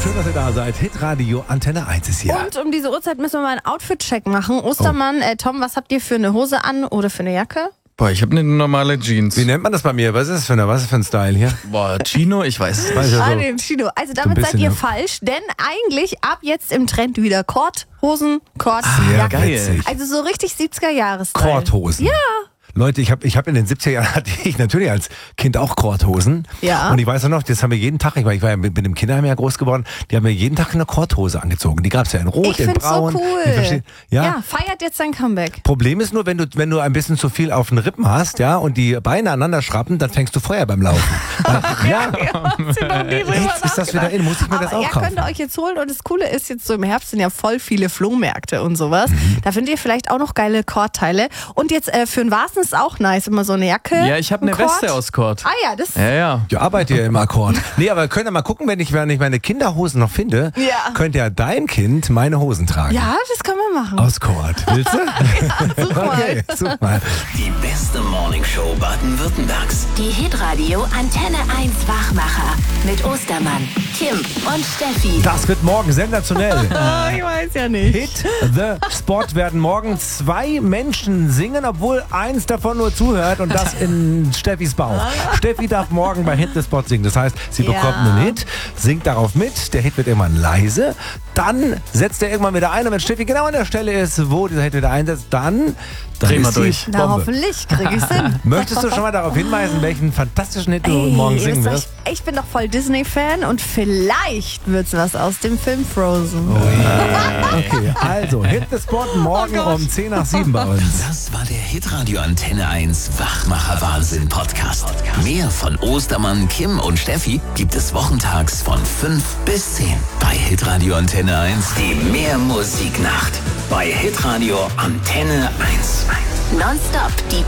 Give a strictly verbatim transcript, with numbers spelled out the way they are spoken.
Schön, dass ihr da seid. Hitradio Antenne eins ist hier. Und um diese Uhrzeit müssen wir mal einen Outfit-Check machen. Ostermann, oh. äh, Tom, was habt ihr für eine Hose an oder für eine Jacke? Boah, ich habe eine normale Jeans. Wie nennt man das bei mir? Was ist das für, eine, was ist für ein Style hier? Boah, Chino, ich weiß es nicht. Ja Ah, so. den Chino. Also damit so seid ihr ja. falsch, denn eigentlich ab jetzt im Trend wieder Korthosen, Kord, Sehr Jacke. geil. Also so richtig siebziger-Jahres-Style. Korthosen. Ja. Leute, ich habe ich hab in den siebziger Jahren hatte ich natürlich als Kind auch Korthosen. Ja. Und ich weiß auch noch, das haben wir jeden Tag, ich war, ich war ja mit, mit dem Kinderheim ja groß geworden, die haben mir jeden Tag eine Korthose angezogen. Die gab es ja in Rot, Ich in find's Braun. so cool. in verschieden- Ja? ja, feiert jetzt sein Comeback. Problem ist nur, wenn du, wenn du ein bisschen zu viel auf den Rippen hast, ja, und die Beine aneinander schrappen, dann fängst du Feuer beim Laufen. Weil, ja, jetzt ist das wieder in, muss ich mir Aber das auch ihr kaufen. könnt euch jetzt holen und das Coole ist, jetzt so im Herbst sind ja voll viele Flohmärkte und sowas. Mhm. Da findet ihr vielleicht auch noch geile Kordteile. Und jetzt äh, für den Vasen ist auch nice, immer so eine Jacke. Ja, ich habe eine ein Kord. Weste aus Kord. Ah ja, das Ja, ja. Ja, arbeitet ihr im Akkord. Nee, aber könnt ihr mal gucken, wenn ich, wenn ich meine Kinderhosen noch finde, Ja. könnt ja dein Kind meine Hosen tragen. Ja, das können wir machen. Aus Kord. Willst du? ja, super. Okay, such mal. Die beste Morningshow Baden-Württembergs. Die Hitradio Antenne eins Wachmacher mit Ostermann, Kim und Steffi. Das wird morgen sensationell. Ah, ich weiß ja nicht. Hit the Spot werden morgen zwei Menschen singen, obwohl eins davon nur zuhört und das in Steffis Bauch. Steffi darf morgen bei Hit the Spot singen. Das heißt, sie Ja. bekommt einen Hit, singt darauf mit, der Hit wird irgendwann leise, dann setzt er irgendwann wieder ein und wenn Steffi genau an der Stelle ist, wo dieser Hit wieder einsetzt, dann, dann Drehen wir ist sie durch. Na, Bombe. hoffentlich kriege ich hin. Möchtest du schon mal darauf hinweisen, welchen fantastischen Hit du Ey, morgen ihr singen wisst wirst? doch, ich bin doch voll Disney-Fan und vielleicht wird's was aus dem Film Frozen. Okay, also Hit the Spot morgen Oh um zehn nach sieben bei uns. Das war der Hitradio Antenne eins Wachmacher Wahnsinn Podcast. Mehr von Ostermann, Kim und Steffi gibt es wochentags von fünf bis zehn bei Hitradio Antenne eins. Die Mehr Musiknacht bei Hitradio Antenne eins. Nonstop die